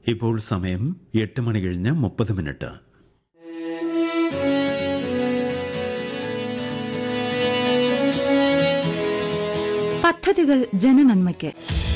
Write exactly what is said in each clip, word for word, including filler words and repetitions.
ഇപ്പോൾ സമയം എട്ട് മണി കഴിഞ്ഞ് മുപ്പത് മിനിറ്റ്. പദ്ധതികൾ ജനനന്മയ്ക്ക്.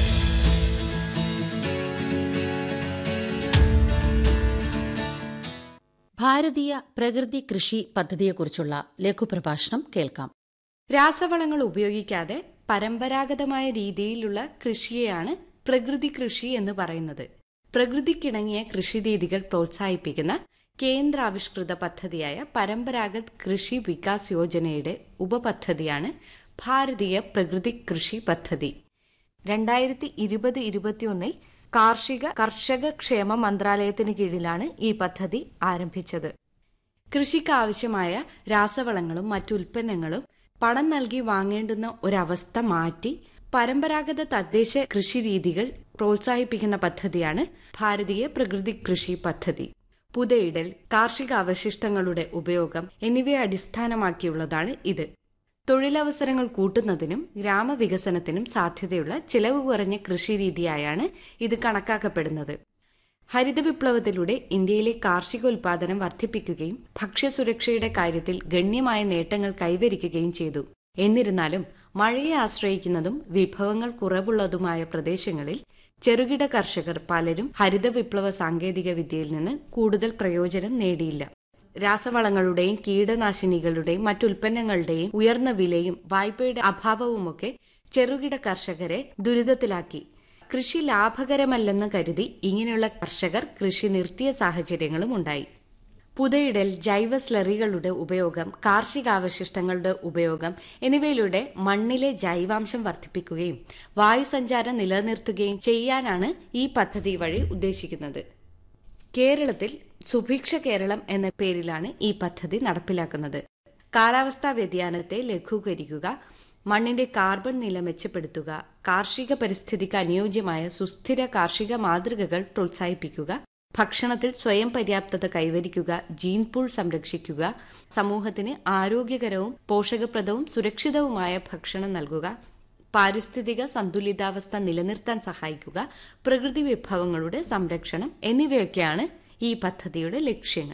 ഭാരതീയ പ്രകൃതി കൃഷി പദ്ധതിയെക്കുറിച്ചുള്ള ലഘുപ്രഭാഷണം കേൾക്കാം. രാസവളങ്ങൾ ഉപയോഗിക്കാതെ പരമ്പരാഗതമായ രീതിയിലുള്ള കൃഷിയെയാണ് പ്രകൃതി കൃഷി എന്ന് പറയുന്നത്. പ്രകൃതിക്കിണങ്ങിയ കൃഷിരീതികൾ പ്രോത്സാഹിപ്പിക്കുന്ന കേന്ദ്രാവിഷ്കൃത പദ്ധതിയായ പരമ്പരാഗത് കൃഷി വികാസ് യോജനയുടെ ഉപപദ്ധതിയാണ് ഭാരതീയ പ്രകൃതി കൃഷി പദ്ധതി. രണ്ടായിരത്തി ഇരുപത് ഇരുപത്തിയൊന്നിൽ കാർഷിക കർഷക ക്ഷേമ മന്ത്രാലയത്തിന് കീഴിലാണ് ഈ പദ്ധതി ആരംഭിച്ചത്. കൃഷിക്കാവശ്യമായ രാസവളങ്ങളും മറ്റു ഉൽപ്പന്നങ്ങളും പണം നൽകി വാങ്ങേണ്ടുന്ന ഒരവസ്ഥ മാറ്റി പരമ്പരാഗത തദ്ദേശ കൃഷിരീതികൾ പ്രോത്സാഹിപ്പിക്കുന്ന പദ്ധതിയാണ് ഭാരതീയ പ്രകൃതി കൃഷി പദ്ധതി. പുതയിടൽ, കാർഷിക അവശിഷ്ടങ്ങളുടെ ഉപയോഗം എന്നിവയെ അടിസ്ഥാനമാക്കിയുള്ളതാണ് ഇത്. തൊഴിലവസരങ്ങൾ കൂട്ടുന്നതിനും ഗ്രാമവികസനത്തിനും സാധ്യതയുള്ള ചിലവ് കുറഞ്ഞ കൃഷിരീതിയായാണ് ഇത് കണക്കാക്കപ്പെടുന്നത്. ഹരിത വിപ്ലവത്തിലൂടെ ഇന്ത്യയിലെ കാർഷികോൽപാദനം വർദ്ധിപ്പിക്കുകയും ഭക്ഷ്യസുരക്ഷയുടെ കാര്യത്തിൽ ഗണ്യമായ നേട്ടങ്ങൾ കൈവരിക്കുകയും ചെയ്തു. എന്നിരുന്നാലും മഴയെ ആശ്രയിക്കുന്നതും വിഭവങ്ങൾ കുറവുള്ളതുമായ പ്രദേശങ്ങളിൽ ചെറുകിട കർഷകർ പലരും ഹരിത വിപ്ലവ സാങ്കേതിക വിദ്യയിൽ നിന്ന് കൂടുതൽ പ്രയോജനം നേടിയില്ല. രാസവളങ്ങളുടെയും കീടനാശിനികളുടെയും മറ്റുൽപ്പന്നങ്ങളുടെയും ഉയർന്ന വിലയും വായ്പയുടെ അഭാവവുമൊക്കെ ചെറുകിട കർഷകരെ ദുരിതത്തിലാക്കി. കൃഷി ലാഭകരമല്ലെന്ന് കരുതി ഇങ്ങനെയുള്ള കർഷകർ കൃഷി നിർത്തിയ സാഹചര്യങ്ങളും ഉണ്ടായി. പുതയിടൽ, ജൈവ സ്ലറികളുടെ ഉപയോഗം, കാർഷികാവശിഷ്ടങ്ങളുടെ ഉപയോഗം എന്നിവയിലൂടെ മണ്ണിലെ ജൈവാംശം വർദ്ധിപ്പിക്കുകയും വായുസഞ്ചാരം നിലനിർത്തുകയും ചെയ്യാനാണ് ഈ പദ്ധതി വഴി ഉദ്ദേശിക്കുന്നത്. കേരളത്തിൽ സുഭിക്ഷ കേരളം എന്ന പേരിലാണ് ഈ പദ്ധതി നടപ്പിലാക്കുന്നത്. കാലാവസ്ഥാ വ്യതിയാനത്തെ ലഘൂകരിക്കുക, മണ്ണിന്റെ കാർബൺ നില മെച്ചപ്പെടുത്തുക, കാർഷിക പരിസ്ഥിതിക്ക് അനുയോജ്യമായ സുസ്ഥിര കാർഷിക മാതൃകകൾ പ്രോത്സാഹിപ്പിക്കുക, ഭക്ഷണത്തിൽ സ്വയം പര്യാപ്തത കൈവരിക്കുക, ജീൻ പൂൾ സംരക്ഷിക്കുക, സമൂഹത്തിന് ആരോഗ്യകരവും പോഷകപ്രദവും സുരക്ഷിതവുമായ ഭക്ഷണം നൽകുക, പാരിസ്ഥിതിക സന്തുലിതാവസ്ഥ നിലനിർത്താൻ സഹായിക്കുക, പ്രകൃതി വിഭവങ്ങളുടെ സംരക്ഷണം എന്നിവയൊക്കെയാണ് ഈ പദ്ധതിയുടെ ലക്ഷ്യങ്ങൾ.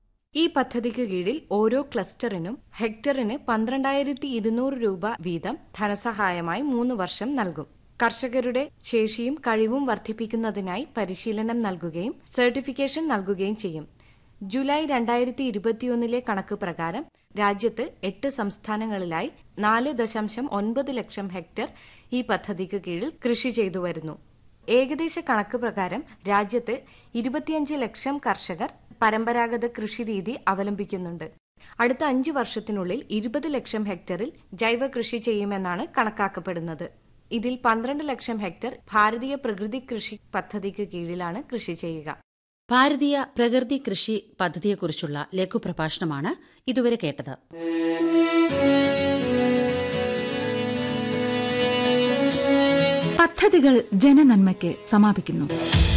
ഈ പദ്ധതിക്ക് കീഴിൽ ഓരോ ക്ലസ്റ്ററിനും ഹെക്ടറിന് പന്ത്രണ്ടായിരത്തി ഇരുന്നൂറ് രൂപ വീതം ധനസഹായമായി മൂന്ന് വർഷം നൽകും. കർഷകരുടെ ശേഷിയും കഴിവും വർദ്ധിപ്പിക്കുന്നതിനായി പരിശീലനം നൽകുകയും സർട്ടിഫിക്കേഷൻ നൽകുകയും ചെയ്യും. ജൂലൈ രണ്ടായിരത്തി ഇരുപത്തിയൊന്നിലെ കണക്ക് പ്രകാരം രാജ്യത്ത് എട്ട് സംസ്ഥാനങ്ങളിലായി നാല് ദശാംശം ഒൻപത് ലക്ഷം ഹെക്ടർ ഈ പദ്ധതിക്ക് കീഴിൽ കൃഷി ചെയ്തു വരുന്നു. ഏകദേശ കണക്ക് പ്രകാരം രാജ്യത്ത് ഇരുപത്തിയഞ്ച് ലക്ഷം കർഷകർ പരമ്പരാഗത കൃഷിരീതി അവലംബിക്കുന്നുണ്ട്. അടുത്ത അഞ്ചു വർഷത്തിനുള്ളിൽ ഇരുപത് ലക്ഷം ഹെക്ടറിൽ ജൈവ കൃഷി ചെയ്യുമെന്നാണ് കണക്കാക്കപ്പെടുന്നത്. ഇതിൽ പന്ത്രണ്ട് ലക്ഷം ഹെക്ടർ ഭാരതീയ പ്രകൃതി കൃഷി പദ്ധതിക്ക് കീഴിലാണ് കൃഷി ചെയ്യുക. ഭാരതീയ പ്രകൃതി കൃഷി പദ്ധതിയെക്കുറിച്ചുള്ള ലഘുപ്രഭാഷണമാണ് ഇതുവരെ കേട്ടത്. പദ്ധതികൾ ജനനന്മയ്ക്ക് സമാപിക്കുന്നു.